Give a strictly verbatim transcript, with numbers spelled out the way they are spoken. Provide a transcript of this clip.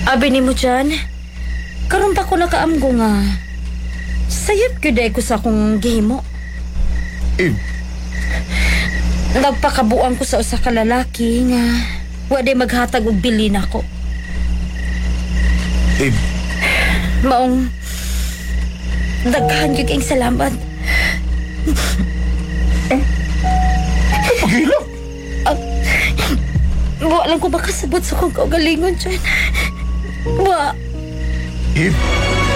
Abi ni mo dyan, karon pa ko nakaamgo nga sayop gyud ko sa akong gihimo. Eh, Nagpakabuang ko sa usa ka lalaki nga wa day maghatag og bilin ako. eh, Maong daghan gyud kayong salamat. pagilak. Wa lang ko makasabot sa kong kaugalingon dyan. Wa. Eh,